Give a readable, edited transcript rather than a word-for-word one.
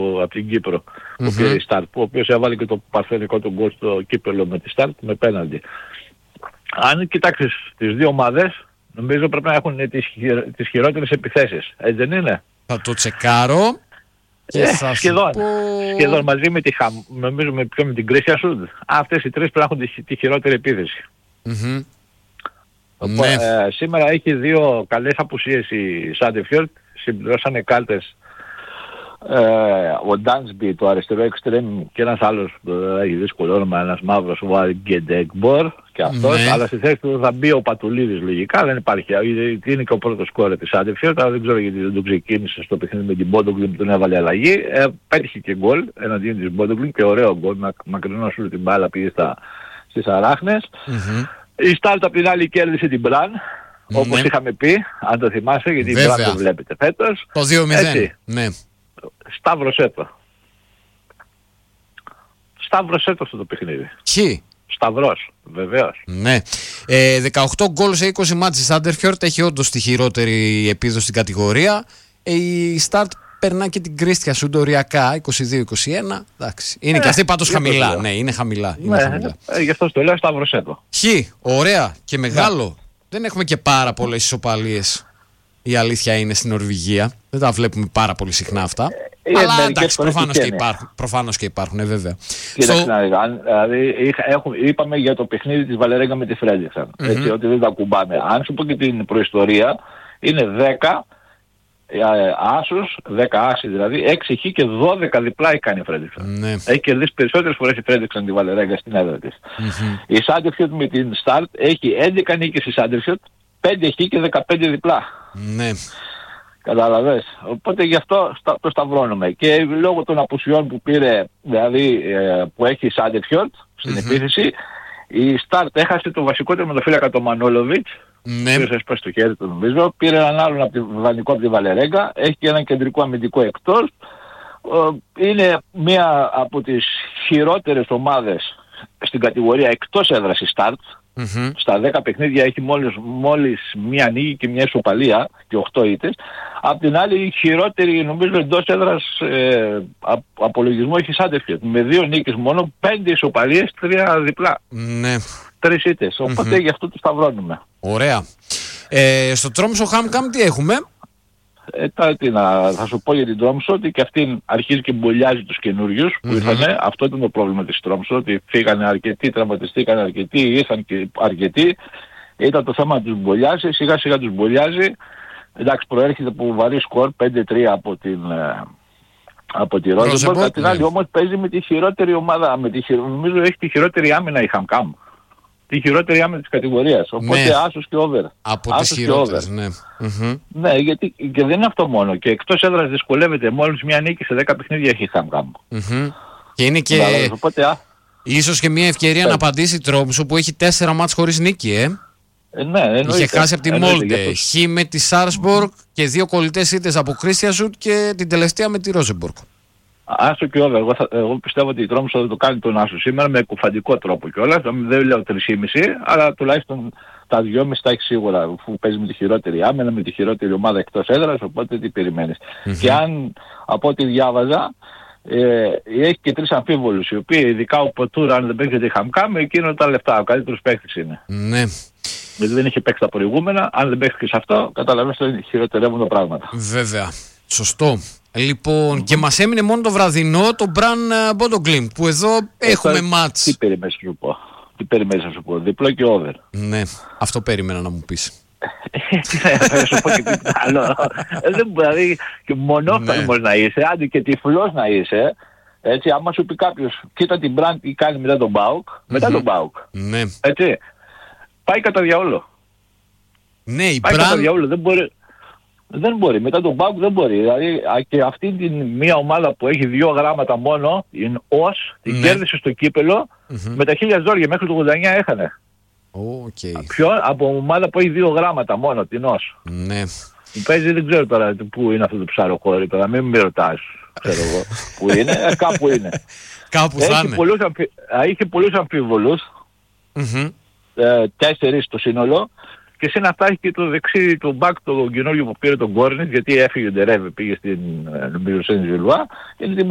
από την Κύπρο, που πήρε η Σταρτ, ο οποίος έβαλε και το παρθενικό του γκολ στο κύπελλο με τη Σταρτ με πέναλτι. Αν κοιτάξεις τις δύο ομάδες, νομίζω πρέπει να έχουν τις χειρότερες επιθέσεις. Έτσι δεν είναι? Θα το τσεκάρω. Σχεδόν μαζί με τη Χαμ, νομίζω με την Κρίσια Σουντ. Αυτές οι τρεις πρέπει να έχουν τη χειρότερη επίθεση. Ναι. Σήμερα έχει δύο καλές απουσίες η Σάντεφιορτ. Συμπληρώσανε κάρτες ο Ντάνσμπι, το αριστερό εξτρέμ, και ένας άλλος έχει δύσκολο όνομα, ένας μαύρος, ο Γκεντεκμπορ και αυτός, αλλά στη θέση του θα μπει ο Πατουλίδης λογικά, δεν υπάρχει, είναι και ο πρώτος σκόρερ της Σάντεφιορτ, αλλά δεν ξέρω γιατί δεν τον ξεκίνησε στο παιχνίδι με την Μπόντογκλιμ, τον έβαλε αλλαγή, πέτυχε και γκολ εναντίον της Μπόντογκλιμ και ωραίο γκολ, μακρινό σου την μπάλα πήγε στις αράχνες. Η Στάρτ απ' την άλλη κέρδισε την Μπραν, όπως είχαμε πει, αν το θυμάσαι, γιατί η Μπραν το βλέπετε φέτος. Το 2-0, ναι. Σταύρωσέ το. Σταύρωσέ το αυτό το παιχνίδι. Σταυρός, βεβαίως. Ναι. 18 γκολ σε 20 μάτς η Σάντερφιορτ, έχει όντως τη χειρότερη επίδοση στην κατηγορία. Η Σταρτ περνά και την Κρίστια Σουντ οριακά, 22-21. Εντάξει. Είναι και αυτή πάντως χαμηλά. Ναι, είναι χαμηλά. Γι' αυτό το λέω, σταύρωσέ το. Ωραία και μεγάλο. Δεν έχουμε και πάρα πολλές ισοπαλίες. Η αλήθεια είναι στην Νορβηγία. Δεν τα βλέπουμε πάρα πολύ συχνά αυτά. Αλλά εντάξει, προφανώς και υπάρχουν, βέβαια. Κοίταξε, δηλαδή είπαμε για το παιχνίδι της Βαλερέγκα με τη Φρέντριξαν. Έτσι, ότι δεν τα κουμπάμε. Αν σου πω και την προϊστορία, είναι 10 άσους, 10 άσοι δηλαδή, 6 χ και 12 διπλά έχει κάνει η Φρέντριξαν. Ναι. Έχει κερδίσει περισσότερες φορές η Φρέντριξαν τη Βαλερέγκα στην έδρα της. Η Σάντερφιορτ με την Σταρτ έχει 11 νίκες η Σάντερφιορτ, 5 χ και 15 διπλά. Ναι. Καταλαβες. Οπότε γι' αυτό το σταυρώνουμε. Και λόγω των απουσιών που πήρε, δηλαδή που έχει η Σάντερφιορτ στην επίθεση, η Σταρτ έχασε το βασικότερο μετοφύλακα τον Μανόλοβιτς, ναι. που έσπασε το χέρι του νομίζω, πήρε έναν άλλον δανεικό από τη Βαλερέγκα, έχει και έναν κεντρικό αμυντικό εκτός. Είναι μία από τις χειρότερες ομάδες στην κατηγορία εκτός έδρας η Σταρτ. Στα 10 παιχνίδια έχει μόλις μία νίκη και μια ισοπαλία και 8 ήττες. Απ' την άλλη η χειρότερη νομίζω εντός έδρας απολογισμό έχει η Σάντερφιορτ με 2 νίκες μόνο, 5 ισοπαλίες, 3 διπλά. Ναι. 3 ήττες. Οπότε γι' αυτό το σταυρώνουμε. Ωραία. Στο Τρόμσο Χάμκαμ τι έχουμε? Θα σου πω για την Τρόμσο ότι και αυτή αρχίζει και μπολιάζει τους καινούριους που ήρθανε. Αυτό ήταν το πρόβλημα της Τρόμσο, ότι φύγανε αρκετοί, τραυματιστήκανε αρκετοί, ήρθαν και αρκετοί. Ήταν το θέμα να τους μπολιάζει, σιγά σιγά τους μπολιάζει. Εντάξει, προέρχεται από βαρύ σκορ 5-3 από τη Ρόζεμπορκ. Απ' την άλλη όμως παίζει με τη χειρότερη ομάδα, νομίζω έχει τη χειρότερη άμυνα η Χαμκάμ. Τη χειρότερη άμυνα της κατηγορίας. Οπότε άσος και over. Από τις χειρότερες, ναι. Ναι, γιατί και δεν είναι αυτό μόνο. Και εκτός έδρας δυσκολεύεται. Μόλις μια νίκη σε 10 παιχνίδια έχει η Χαμκάμ. Και είναι και ίσως και μια ευκαιρία να απαντήσει η Τρόμσο που έχει 4 μάτς χωρίς νίκη, Ναι, είχε χάσει από τη Μόλντε, χ με τη Σάρσμπορκ και 2 κολλητές ήττες από Κρίστια Σουντ και την τελευταία με τη Ρόζεμπορκ. Άσο και over. Εγώ πιστεύω ότι η Τρόμσο θα το κάνει τον άσο σήμερα με κουφαντικό τρόπο κιόλας. Δεν λέω 3,5, αλλά τουλάχιστον τα 2,5 τα έχει σίγουρα, αφού παίζει με τη χειρότερη άμυνα, με τη χειρότερη ομάδα εκτός έδρας, οπότε τι περιμένεις. Και αν από ό,τι διάβαζα, έχει και 3 αμφίβολους, οι οποίοι ειδικά ο Ποτούρα, αν δεν παίξει τη Χαμκάμ, εκείνο τα λεφτά, ο καλύτερος παίκτης είναι. Ναι. Γιατί δεν είχε παίξει τα προηγούμενα, αν δεν παίξει και σε αυτό, καταλαβαίνεις ότι χειροτερεύουν τα πράγματα. Βέβαια. Σωστό. Λοιπόν, και μας έμεινε μόνο το βραδινό, το Μπραν Μπόντογκλιμ, που εδώ έχουμε μάτς. Τι περιμένεις να σου πω, διπλό και over. Ναι, αυτό περίμενα να μου πεις. Θα σου πω και τίποτα άλλο. Δηλαδή, και μονόφθαλμος να είσαι, άντε και τυφλός να είσαι, έτσι, άμα σου πει κάποιος, κοίτα την Μπραν τι κάνει μετά τον Μπάουκ, μετά τον Μπάουκ. Ναι. Έτσι, πάει κατά διαόλο. Ναι, η πάει Μπραν... κατά διαόλο, δεν μπορεί, μετά τον Μπάουκ δεν μπορεί. Δηλαδή και αυτή την μία ομάδα που έχει 2 γράμματα μόνο, η ΟΣ, την κέρδισε στο κύπελλο με τα 1000 ζόρια, μέχρι το 89 έχανε. Ποιο, από ομάδα που έχει 2 γράμματα μόνο, την ΟΣ. Ναι. Παίζει, δεν ξέρω τώρα πού είναι αυτό το ψαροκόρι, τώρα μην με ρωτάς, ξέρω εγώ πού είναι, κάπου είναι. Κάπου θα είναι. Είχε πολλούς αμφίβολους, 4 στο σύνολο. Και σε αυτά έχει και το δεξί, το μπακ, το καινούργιο που πήρε τον Κόρνης, γιατί έφυγε ο Ντερέβε, πήγε στην Σεντ Ζιλουά.